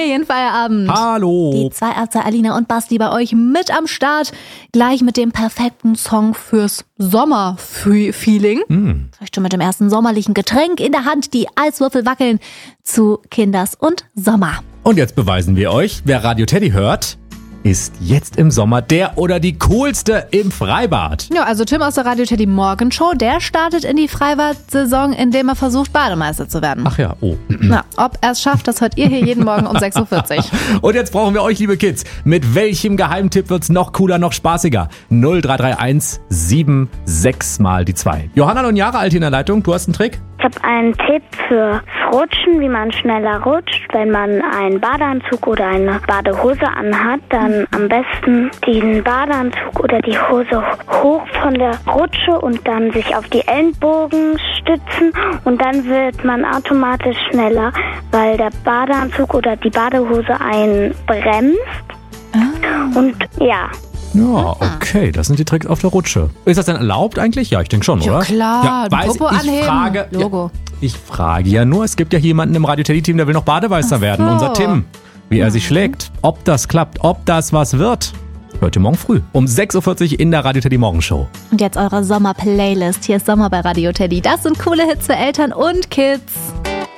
Ferienfeierabend. Hallo. Die zwei Ärzte Alina und Basti bei euch mit am Start. Gleich mit dem perfekten Song fürs Sommerfeeling. Vielleicht schon mit dem ersten sommerlichen Getränk in der Hand, die Eiswürfel wackeln zu Kinders und Sommer. Und jetzt beweisen wir euch, wer Radio Teddy hört, ist jetzt im Sommer der oder die coolste im Freibad. Ja, also Tim aus der Radio Teddy Morgenshow, der startet in die Freibad-Saison, indem er versucht, Bademeister zu werden. Ach ja, oh. Na, ob er es schafft, das hört ihr hier jeden Morgen um 6.40 Uhr. Und jetzt brauchen wir euch, liebe Kids. Mit welchem Geheimtipp wird's noch cooler, noch spaßiger? 0331 76 mal die 2. Johanna, 9 Jahre alt in der Leitung. Du hast einen Trick? Ich habe einen Tipp fürs Rutschen, wie man schneller rutscht. Wenn man einen Badeanzug oder eine Badehose anhat, dann am besten den Badeanzug oder die Hose hoch von der Rutsche und dann sich auf die Ellenbogen stützen und dann wird man automatisch schneller, weil der Badeanzug oder die Badehose einen bremst. Und ja. Ja, okay, das sind die Tricks auf der Rutsche. Ist das denn erlaubt eigentlich? Ja, ich denke schon, Ja, oder? klar, ja, Popo anheben, Logo. Ich frage ja nur, es gibt ja jemanden im Radio Teddy Team, der will noch Bademeister werden, unser Tim. Wie er sich schlägt, ob das klappt, ob das was wird. Hört ihr morgen früh um 6.40 Uhr in der Radio Teddy Morgenshow. Und jetzt eure Sommer-Playlist. Hier ist Sommer bei Radio Teddy. Das sind coole Hits für Eltern und Kids.